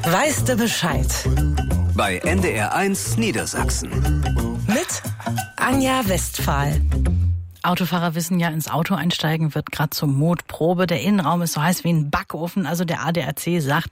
Weißt du Bescheid? Bei NDR1 Niedersachsen. Mit Anja Westphal. Autofahrer wissen ja, ins Auto einsteigen wird gerade zur Mutprobe. Der Innenraum ist so heiß wie ein Backofen. Also der ADAC sagt,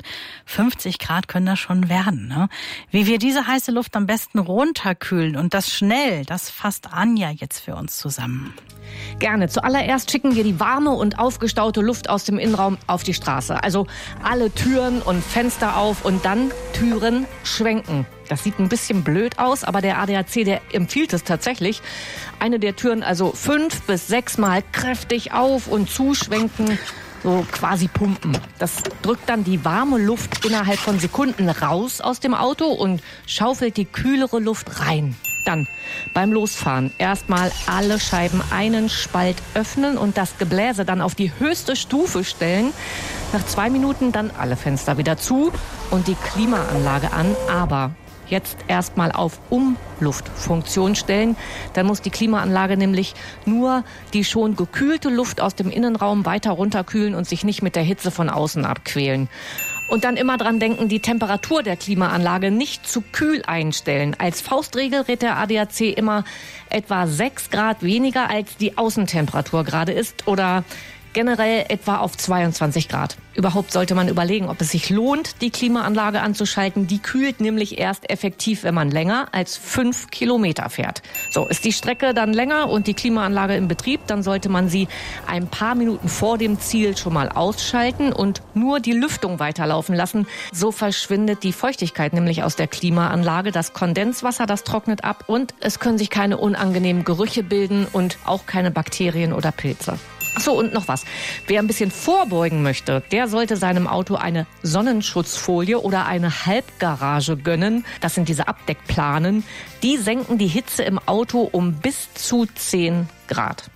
50 Grad können das schon werden. Ne? Wie wir diese heiße Luft am besten runterkühlen und das schnell, das fasst Anja jetzt für uns zusammen. Gerne. Zuallererst schicken wir die warme und aufgestaute Luft aus dem Innenraum auf die Straße. Also alle Türen und Fenster auf und dann Türen schwenken. Das sieht ein bisschen blöd aus, aber der ADAC, der empfiehlt es tatsächlich. Eine der Türen also 5 bis 6 Mal kräftig auf und zuschwenken, so quasi pumpen. Das drückt dann die warme Luft innerhalb von Sekunden raus aus dem Auto und schaufelt die kühlere Luft rein. Dann beim Losfahren erstmal alle Scheiben einen Spalt öffnen und das Gebläse dann auf die höchste Stufe stellen. Nach 2 Minuten dann alle Fenster wieder zu und die Klimaanlage an. Aber jetzt erstmal auf Umluftfunktion stellen. Dann muss die Klimaanlage nämlich nur die schon gekühlte Luft aus dem Innenraum weiter runterkühlen und sich nicht mit der Hitze von außen abquälen. Und dann immer dran denken, die Temperatur der Klimaanlage nicht zu kühl einstellen. Als Faustregel rät der ADAC immer etwa 6 Grad weniger, als die Außentemperatur gerade ist oder generell etwa auf 22 Grad. Überhaupt sollte man überlegen, ob es sich lohnt, die Klimaanlage anzuschalten. Die kühlt nämlich erst effektiv, wenn man länger als 5 Kilometer fährt. So, ist die Strecke dann länger und die Klimaanlage in Betrieb, dann sollte man sie ein paar Minuten vor dem Ziel schon mal ausschalten und nur die Lüftung weiterlaufen lassen. So verschwindet die Feuchtigkeit nämlich aus der Klimaanlage. Das Kondenswasser, das trocknet ab und es können sich keine unangenehmen Gerüche bilden und auch keine Bakterien oder Pilze. Ach so, und noch was. Wer ein bisschen vorbeugen möchte, der sollte seinem Auto eine Sonnenschutzfolie oder eine Halbgarage gönnen. Das sind diese Abdeckplanen. Die senken die Hitze im Auto um bis zu 10 Grad.